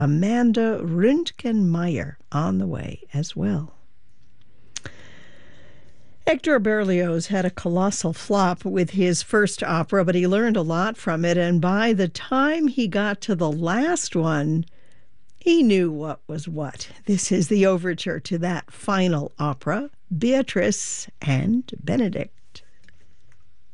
Amanda Röntgenmeier on the way as well. Hector Berlioz had a colossal flop with his first opera, but he learned a lot from it, and by the time he got to the last one, he knew what was what. This is the overture to that final opera, Beatrice and Benedict.